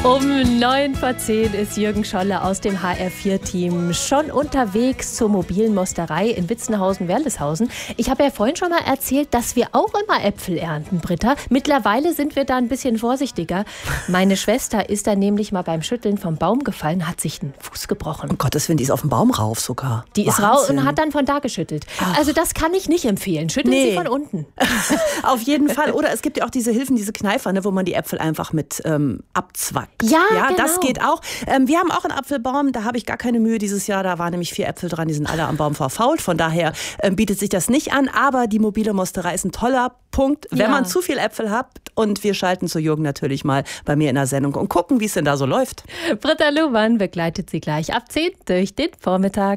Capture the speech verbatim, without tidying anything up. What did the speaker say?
Um neun vor zehn ist Jürgen Scholle aus dem H R vier Team schon unterwegs zur mobilen Mosterei in Witzenhausen-Werleshausen. Ich habe ja vorhin schon mal erzählt, dass wir auch immer Äpfel ernten, Britta. Mittlerweile sind wir da ein bisschen vorsichtiger. Meine Schwester ist da nämlich mal beim Schütteln vom Baum gefallen, hat sich den Fuß gebrochen. Um Gottes Willen, die ist auf den Baum rauf sogar. Die ist raus und hat dann von da geschüttelt. Ach. Also das kann ich nicht empfehlen. Schütteln Nee. Sie von unten. Auf jeden Fall. Oder es gibt ja auch diese Hilfen, diese Kneifer, ne, wo man die Äpfel einfach mit ähm, abzwackt. Ja, ja genau. Das geht auch. Ähm, wir haben auch einen Apfelbaum, da habe ich gar keine Mühe dieses Jahr. Da waren nämlich vier Äpfel dran, die sind alle am Baum verfault. Von daher ähm, bietet sich das nicht an. Aber die mobile Mosterei ist ein toller Punkt, wenn Ja. man zu viel Äpfel hat. Und wir schalten zu Jürgen natürlich mal bei mir in der Sendung und gucken, wie es denn da so läuft. Britta Luhmann begleitet Sie gleich ab zehn durch den Vormittag.